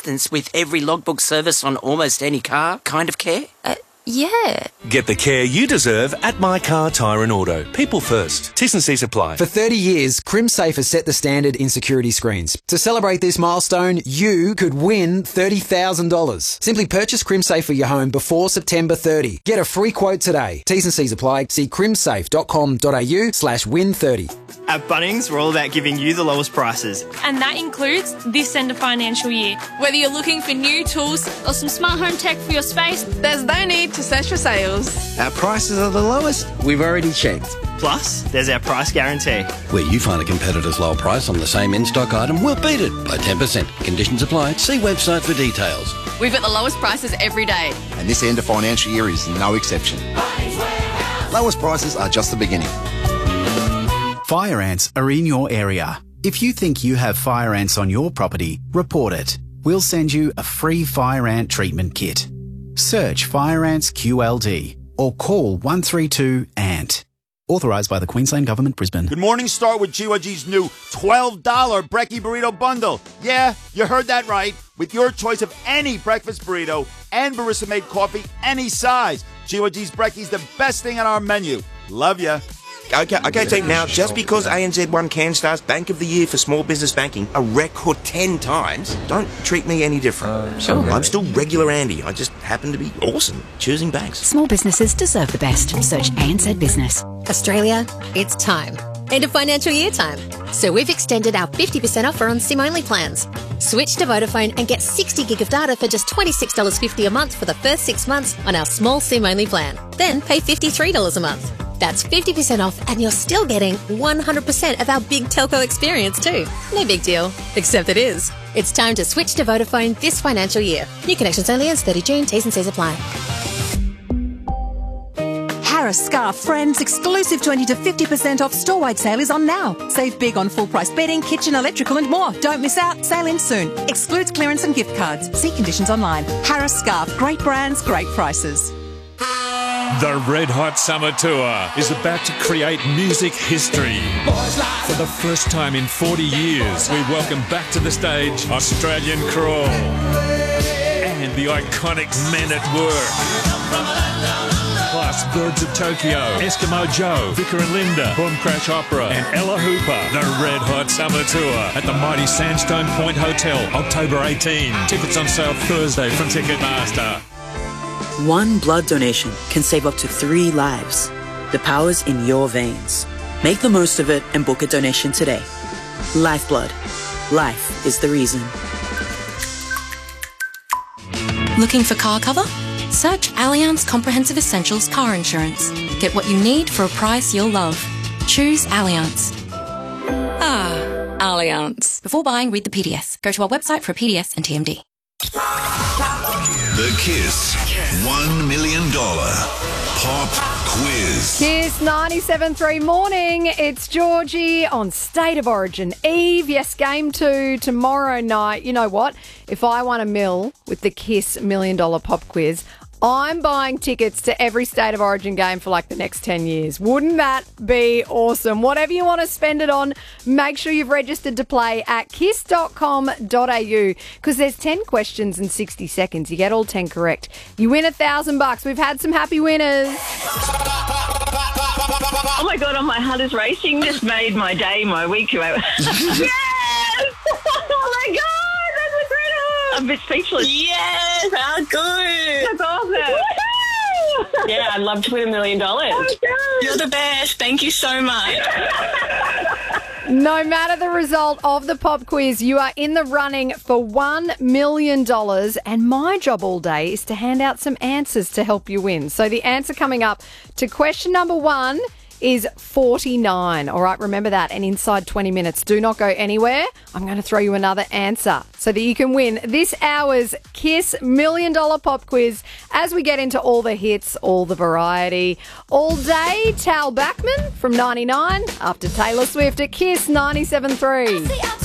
assistance with every logbook service on almost any car kind of care? Yeah. Get the care you deserve at My Car Tyre and Auto. People first. T's and C's apply. For 30 years, CrimSafe has set the standard in security screens. To celebrate this milestone, you could win $30,000. Simply purchase CrimSafe for your home before September 30. Get a free quote today. T's and C's apply. See crimsafe.com.au/win30. At Bunnings, we're all about giving you the lowest prices. And that includes this end of financial year. Whether you're looking for new tools or some smart home tech for your space, there's no need to search for sales. Our prices are the lowest. We've already checked. Plus, there's our price guarantee. Where you find a competitor's low price on the same in-stock item, we'll beat it by 10%. Conditions apply. See website for details. We've got the lowest prices every day. And this end of financial year is no exception. Lowest prices are just the beginning. Fire ants are in your area. If you think you have fire ants on your property, report it. We'll send you a free fire ant treatment kit. Search Fire Ants QLD or call 132-ANT. Authorised by the Queensland Government, Brisbane. Good morning, start with GYG's new $12 Brekkie Burrito Bundle. Yeah, you heard that right. With your choice of any breakfast burrito and barista-made coffee, any size. GYG's Brekkie's the best thing on our menu. Love ya. Okay, team. Now, just because ANZ won CanStar's Bank of the Year for Small Business Banking a record 10 times, don't treat me any different. I'm still regular Andy. I just happen to be awesome choosing banks. Small businesses deserve the best. Search ANZ Business. Australia, it's time. End of financial year time. So we've extended our 50% offer on SIM-only plans. Switch to Vodafone and get 60 gig of data for just $26.50 a month for the first 6 months on our small SIM-only plan. Then pay $53 a month. That's 50% off and you're still getting 100% of our big telco experience too. No big deal, except it is. It's time to switch to Vodafone this financial year. New connections only ends 30 June. T's and C's apply. Harris Scarf Friends exclusive 20 to 50% off store-wide sale is on now. Save big on full-price bedding, kitchen, electrical and more. Don't miss out. Sale ends soon. Excludes clearance and gift cards. See conditions online. Harris Scarf. Great brands, great prices. The Red Hot Summer Tour is about to create music history. For the first time in 40 years, we welcome back to the stage Australian Crawl and the iconic Men at Work. Plus Birds of Tokyo, Eskimo Joe, Vicar and Linda, Boom Crash Opera and Ella Hooper. The Red Hot Summer Tour at the mighty Sandstone Point Hotel, October 18. Tickets on sale Thursday from Ticketmaster. One blood donation can save up to 3 lives. The power's in your veins. Make the most of it and book a donation today. Lifeblood. Life is the reason. Looking for car cover? Search Allianz Comprehensive Essentials Car Insurance. Get what you need for a price you'll love. Choose Allianz. Allianz. Before buying, read the PDS. Go to our website for a PDS and TMD. The Kiss $1 million Pop Quiz. Kiss 97.3 morning. It's Georgie on State of Origin Eve. Yes, game 2 tomorrow night. You know what? If I won $1 million with the Kiss $1 million Pop Quiz, I'm buying tickets to every State of Origin game for like the next 10 years. Wouldn't that be awesome? Whatever you want to spend it on, make sure you've registered to play at kiss.com.au because there's 10 questions in 60 seconds. You get all 10 correct. You win $1,000. We've had some happy winners. Oh my God, my heart is racing. Just made my day, my week. Yes! Oh my God! I'm a bit speechless. Yes, how good. That's awesome. Yeah, I'd love to win $1 million. Oh, you're the best. Thank you so much. No matter the result of the pop quiz, you are in the running for $1 million. And my job all day is to hand out some answers to help you win. So the answer coming up to question number 1 is 49. All right, remember that. And inside 20 minutes, do not go anywhere. I'm going to throw you another answer so that you can win this hour's Kiss $1 million Pop Quiz as we get into all the hits, all the variety. All day, Tal Bachman from 99 after Taylor Swift at Kiss 97.3.